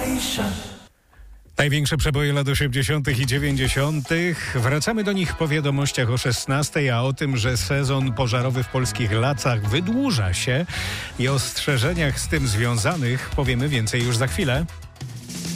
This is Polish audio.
Największe przeboje lat 80. i 90. Wracamy do nich po wiadomościach o 16, a o tym, że sezon pożarowy w polskich lasach wydłuża się i ostrzeżeniach z tym związanych powiemy więcej już za chwilę.